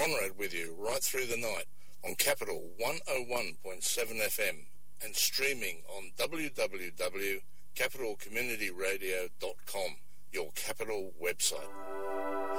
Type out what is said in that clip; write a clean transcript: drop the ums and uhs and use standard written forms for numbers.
Conrad with you right through the night on Capital 101.7 FM and streaming on www.capitalcommunityradio.com, your Capital website.